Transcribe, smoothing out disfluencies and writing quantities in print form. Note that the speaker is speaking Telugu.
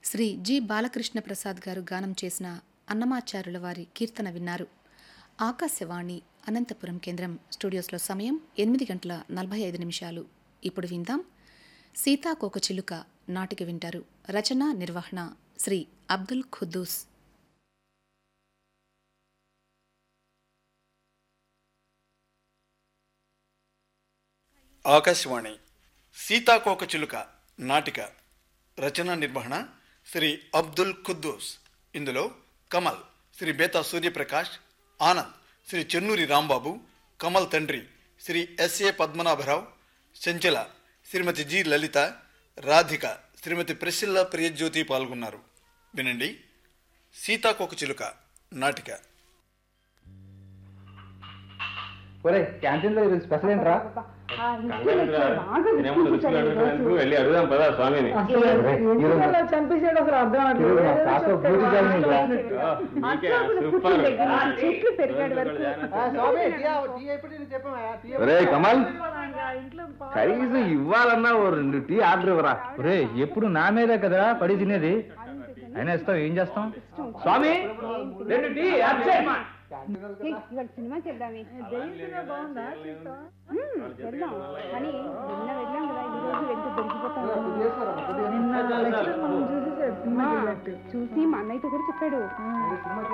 శ్రీ జి బాలకృష్ణ ప్రసాద్ గారు గానం చేసిన అన్నమాచార్యుల వారి కీర్తన విన్నారు. ఆకాశవాణి అనంతపురం కేంద్రం. స్టూడియోస్లో సమయం 8:45. ఇప్పుడు విందాం సీతాకోకచిలుక నాటిక వింటారు. రచన నిర్వహణ శ్రీ అబ్దుల్ ఖుద్దూస్. ఆకాశవాణి సీతాకోకచిలుక నాటిక రచన నిర్వహణ శ్రీ అబ్దుల్ ఖుద్దూస్. ఇందులో కమల్ శ్రీ బేతా సూర్యప్రకాష్, ఆనంద్ శ్రీ చెన్నూరి రాంబాబు, కమల్ తండ్రి శ్రీ ఎస్ఏ పద్మనాభరావు, చెంచల శ్రీమతి జి లలిత, రాధిక శ్రీమతి ప్రిసిల్లా ప్రియజ్యోతి పాల్గొన్నారు. వినండి సీతాకోకచిలుక నాటిక. క్యాంటీన్ లో ఈరోజు స్పెషల్ ఏంట్రా? వెళ్ళి అడుగుదాం పదా స్వామిని. చంపేసాడు అసలు అర్థం కమల్, కనీసం ఇవ్వాలన్నా ఓ 2 టీ ఆర్డర్ ఇవ్వరా? రే, ఎప్పుడు నా మీదే కదరా పడి తినేది. అయినా ఇస్తాం, ఏం చేస్తాం? స్వామి 2 టీ సినిమా చేద్దామే. బాగుందా? వెళ్దాం కానీ నిన్న వెళ్ళాం కదా, ఈ రోజు వెళ్తే దొరికిపోతాం. చూసి మా అన్నయ్యతో కూడా చెప్పాడు.